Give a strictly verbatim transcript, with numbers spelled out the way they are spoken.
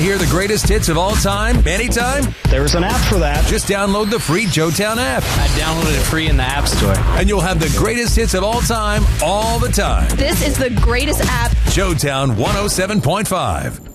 to hear the greatest hits of all time, anytime? There's an app for that. Just download the free Joetown app. I downloaded it free in the App Store. And you'll have the greatest hits of all time, all the time. This is the greatest app. Joetown one oh seven point five.